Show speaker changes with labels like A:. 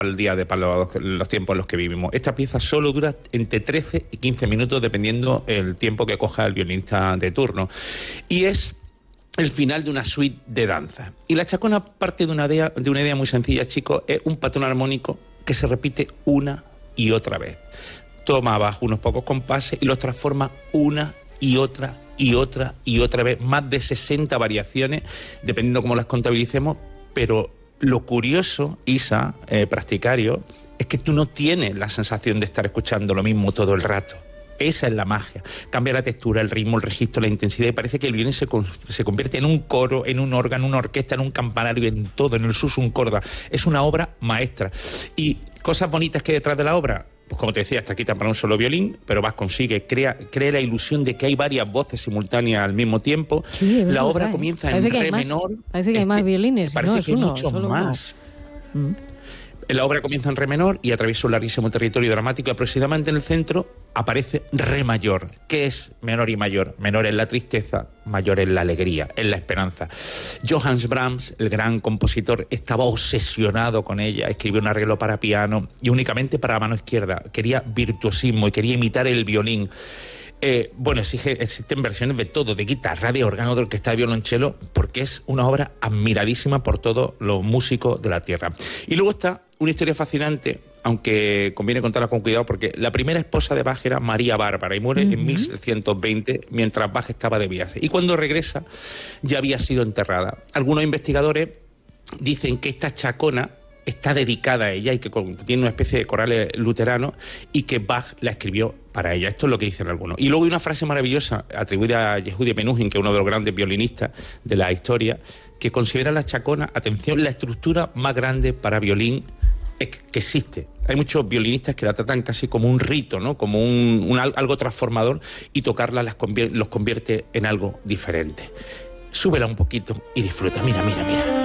A: al día de para los tiempos en los que vivimos. Esta pieza solo dura entre 13 y 15 minutos, dependiendo el tiempo que coja el violinista de turno. Y es el final de una suite de danza. Y la chacona parte de una idea muy sencilla, chicos. Es un patrón armónico que se repite una y otra vez. Toma abajo unos pocos compases y los transforma una y otra y otra y otra vez. Más de 60 variaciones, dependiendo cómo las contabilicemos, pero lo curioso, Isa, practicario, es que tú no tienes la sensación de estar escuchando lo mismo todo el rato. Esa es la magia. Cambia la textura, el ritmo, el registro, la intensidad, y parece que el violín se convierte en un coro, en un órgano, una orquesta, en un campanario, en todo, en el susum corda. Es una obra maestra. Y cosas bonitas que hay detrás de la obra, pues como te decía, está aquí para un solo violín, pero Bach crea la ilusión de que hay varias voces simultáneas al mismo tiempo.
B: Sí,
A: la obra comienza en re menor.
B: Parece que hay más violines.
A: Parece
B: no,
A: que hay muchos más. La obra comienza en re menor y atraviesa un larguísimo territorio dramático, y aproximadamente en el centro aparece re mayor. ¿Qué es menor y mayor? Menor es la tristeza, mayor es la alegría, es la esperanza. Johannes Brahms, el gran compositor, estaba obsesionado con ella. Escribió un arreglo para piano y únicamente para la mano izquierda. Quería virtuosismo y quería imitar el violín. Existen versiones de todo, de guitarra, de órgano, de orquesta, de violonchelo, porque es una obra admiradísima por todos los músicos de la tierra. Y luego está una historia fascinante, aunque conviene contarla con cuidado, porque la primera esposa de Bach era María Bárbara y muere en 1720 mientras Bach estaba de viaje. Y cuando regresa ya había sido enterrada. Algunos investigadores dicen que esta chacona está dedicada a ella y que tiene una especie de corales luteranos y que Bach la escribió para ella. Esto es lo que dicen algunos. Y luego hay una frase maravillosa atribuida a Yehudi Menuhin, que es uno de los grandes violinistas de la historia, que considera la chacona, atención, la estructura más grande para violín que existe. Hay muchos violinistas que la tratan casi como un rito, ¿no? Como algo transformador, y tocarla los convierte en algo diferente. Súbela un poquito y disfruta. Mira, mira, mira.